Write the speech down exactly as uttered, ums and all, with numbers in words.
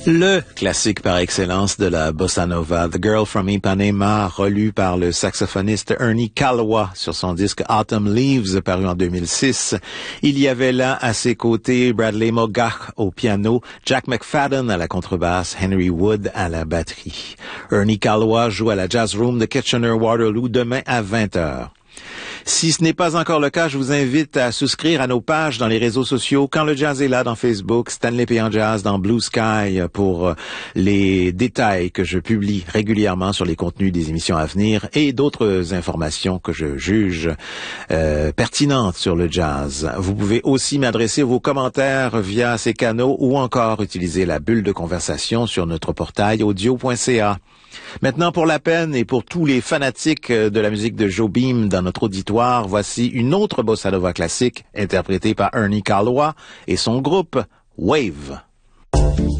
Le classique par excellence de la bossa nova, The Girl from Ipanema, relu par le saxophoniste Ernie Kalowa sur son disque Autumn Leaves, paru en deux mille six. Il y avait là à ses côtés Bradley Mogach au piano, Jack McFadden à la contrebasse, Henry Wood à la batterie. Ernie Kalowa joue à la Jazz Room de Kitchener-Waterloo demain à vingt heures. Si ce n'est pas encore le cas, je vous invite à souscrire à nos pages dans les réseaux sociaux. Quand le jazz est là dans Facebook, Stanley Péan Jazz dans Blue Sky pour les détails que je publie régulièrement sur les contenus des émissions à venir et d'autres informations que je juge euh, pertinentes sur le jazz. Vous pouvez aussi m'adresser vos commentaires via ces canaux ou encore utiliser la bulle de conversation sur notre portail audio point c a. Maintenant, pour la peine et pour tous les fanatiques de la musique de Jobim dans notre auditoire, voici une autre bossa nova classique interprétée par Ernie Kalowa et son groupe Wave.